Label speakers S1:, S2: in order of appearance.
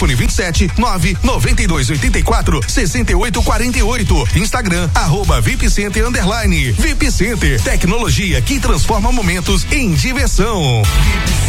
S1: Telefone 27 99284 6848. Instagram @VIPCenter _. VIP Center, tecnologia que transforma momentos em diversão.